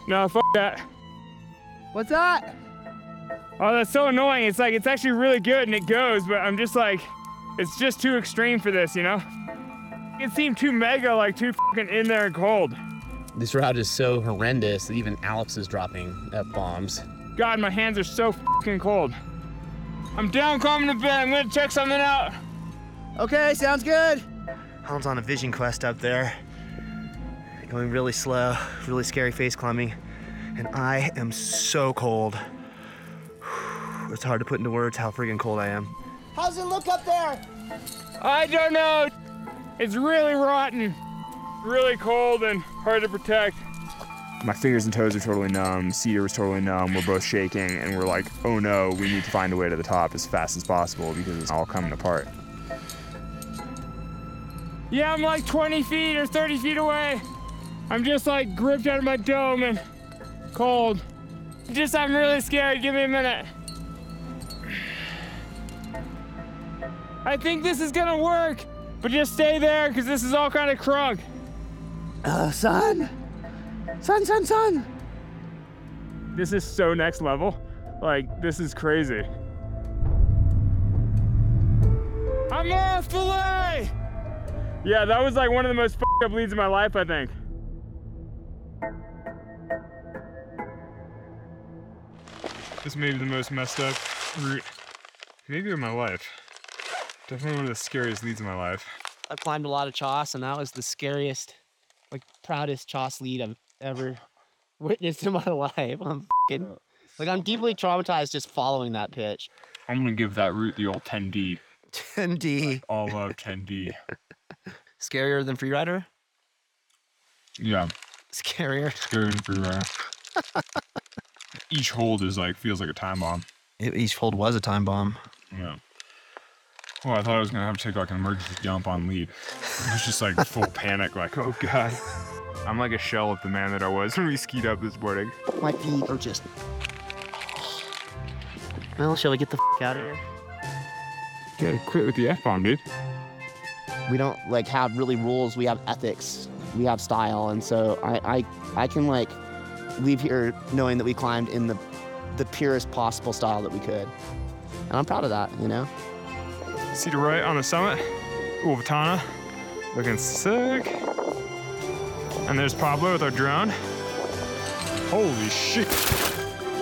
No, f that. What's that? Oh, that's so annoying. It's like, it's actually really good and it goes, but I'm just like, it's just too extreme for this, you know? It seemed too mega, like too fucking in there and cold. This route is so horrendous that even Alex is dropping F-bombs. God, my hands are so fucking cold. I'm down, calming a bit. I'm gonna check something out. Okay, sounds good. Alan's on a vision quest up there. Going really slow, really scary face climbing. And I am so cold. It's hard to put into words how freaking cold I am. How's it look up there? I don't know. It's really rotten, really cold and hard to protect. My fingers and toes are totally numb. Cedar was totally numb. We're both shaking and we're like, oh no, we need to find a way to the top as fast as possible because it's all coming apart. Yeah, I'm like 20 feet or 30 feet away. I'm just like gripped out of my dome and cold. I'm really scared. Give me a minute. I think this is gonna work, but just stay there because this is all kind of crunk. Son. Son. This is so next level. Like, this is crazy. I'm off, filet! Yeah, that was like one of the most f***ed up leads of my life, I think. This may be the most messed up route, maybe of my life. Definitely one of the scariest leads of my life. I've climbed a lot of Choss, and that was the scariest, like, proudest Choss lead I've ever witnessed in my life. I'm deeply traumatized just following that pitch. I'm gonna give that route the old 10D. 10D. All love 10D. Scarier than Freerider? Yeah. Scarier. Scarier than Freerider. Each hold is like, feels like a time bomb. Each hold was a time bomb. Yeah. Well, I thought I was gonna have to take like an emergency jump on lead. It was just like full panic, like, oh God. I'm like a shell of the man that I was when we skied up this morning. My feet are just... Well, shall we get the out of here? You gotta quit with the F-bomb, dude. We don't like have really rules. We have ethics. We have style, and so I can like leave here knowing that we climbed in the purest possible style that we could, and I'm proud of that. You know. See the right on the summit, Uluwatana, looking sick. And there's Pablo with our drone. Holy shit.